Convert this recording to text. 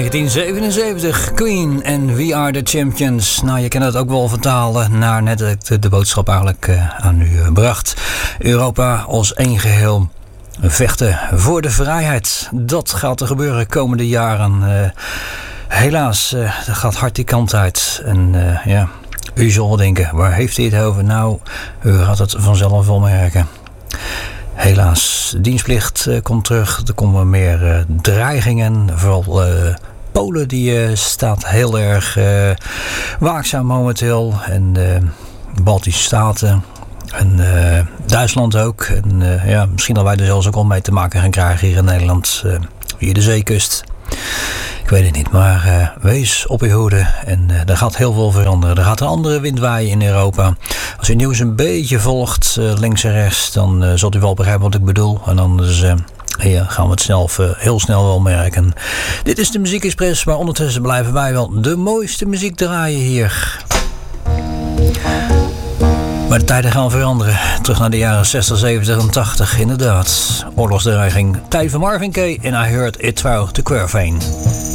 1977, Queen en We Are The Champions. Nou, je kan het ook wel vertalen naar net de boodschap eigenlijk aan u bracht. Europa als één geheel. Vechten voor de vrijheid. Dat gaat er gebeuren komende jaren. Helaas, dat gaat hard die kant uit. En ja, u zal denken, waar heeft hij het over? Nou, u gaat het vanzelf wel merken. Helaas, dienstplicht komt terug. Er komen meer dreigingen. Vooral Polen die staat heel erg waakzaam momenteel. En Baltische Staten. En Duitsland ook. En ja, misschien dat wij er zelfs ook al mee te maken gaan krijgen hier in Nederland. Via de zeekust. Ik weet het niet, maar wees op uw hoede. En er gaat heel veel veranderen. Er gaat een andere wind waaien in Europa. Als u het nieuws een beetje volgt, links en rechts, dan zult u wel begrijpen wat ik bedoel. En anders gaan we het zelf heel snel wel merken. Dit is de Muziek Express, maar ondertussen blijven wij wel de mooiste muziek draaien hier. Maar de tijden gaan veranderen. Terug naar de jaren 60, 70 en 80. Inderdaad. Oorlogsdreiging. Tijd van Marvin Gaye en I Heard It Through the Quervain.